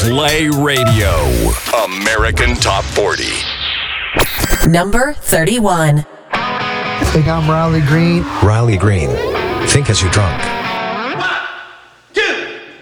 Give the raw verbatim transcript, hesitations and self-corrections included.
Play Radio. American Top forty. Number thirty-one. I think I'm Riley Green. Riley Green. Think as you drunk.